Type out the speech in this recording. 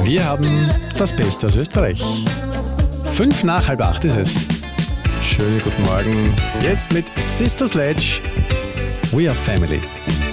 Wir haben das Beste aus Österreich. 7:55 ist es. Schönen guten Morgen. Jetzt mit Sister Sledge. We are family.